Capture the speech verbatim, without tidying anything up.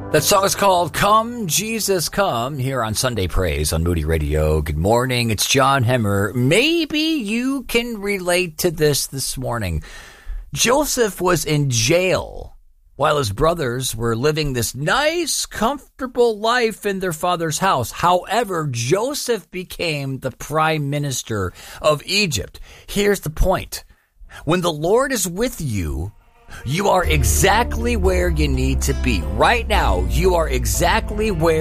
That song is called Come, Jesus, Come, here on Sunday Praise on Moody Radio. Good morning. It's John Hemmer. Maybe you can relate to this this morning. Joseph was in jail while his brothers were living this nice, comfortable life in their father's house. However, Joseph became the prime minister of Egypt. Here's the point. When the Lord is with you, you are exactly where you need to be. Right now, you are exactly where